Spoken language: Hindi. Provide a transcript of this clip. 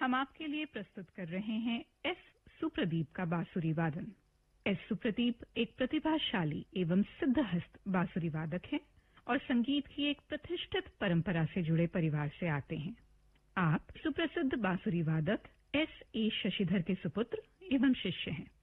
हम आपके लिए प्रस्तुत कर रहे हैं एस सुप्रदीप का बांसुरी वादन। एस सुप्रदीप एक प्रतिभाशाली एवं सिद्धहस्त बांसुरी वादक हैं और संगीत की एक प्रतिष्ठित परंपरा से जुड़े परिवार से आते हैं। आप सुप्रसिद्ध बांसुरी वादक एस ए शशिधर के सुपुत्र एवं शिष्य हैं।